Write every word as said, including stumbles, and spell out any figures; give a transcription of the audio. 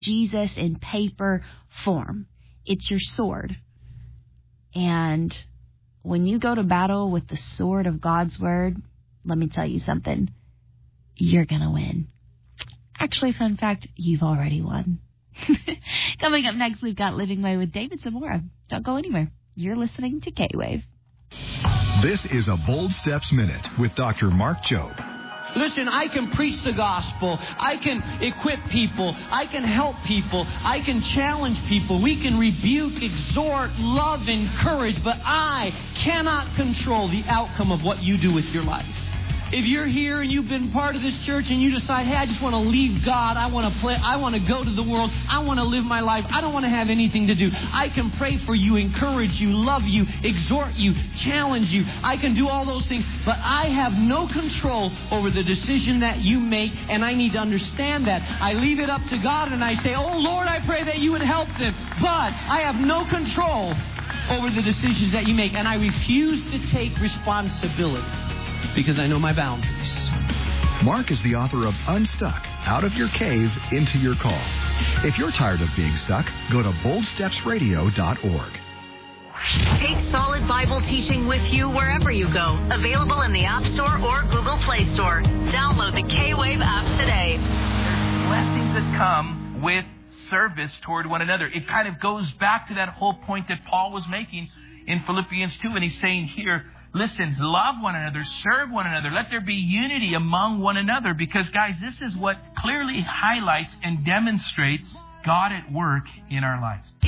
Jesus in paper form. It's your sword. And when you go to battle with the sword of God's word, let me tell you something, you're going to win. Actually, fun fact, you've already won. Coming up next, we've got Living Way with David Zamora. Don't go anywhere. You're listening to K-Wave. This is a Bold Steps Minute with Doctor Mark Jobe. Listen, I can preach the gospel. I can equip people. I can help people. I can challenge people. We can rebuke, exhort, love, encourage. But I cannot control the outcome of what you do with your life. If you're here and you've been part of this church and you decide, hey, I just want to leave God. I want to play. I want to go to the world. I want to live my life. I don't want to have anything to do. I can pray for you, encourage you, love you, exhort you, challenge you. I can do all those things. But I have no control over the decision that you make. And I need to understand that. I leave it up to God and I say, oh, Lord, I pray that you would help them. But I have no control over the decisions that you make. And I refuse to take responsibility. Because I know my boundaries. Mark is the author of Unstuck, Out of Your Cave, Into Your Call. If you're tired of being stuck, go to bold steps radio dot org. Take solid Bible teaching with you wherever you go. Available in the App Store or Google Play Store. Download the K-Wave app today. There's blessings that come with service toward one another. It kind of goes back to that whole point that Paul was making in Philippians two, and he's saying here, listen, love one another, serve one another. Let there be unity among one another. Because, guys, this is what clearly highlights and demonstrates God at work in our lives.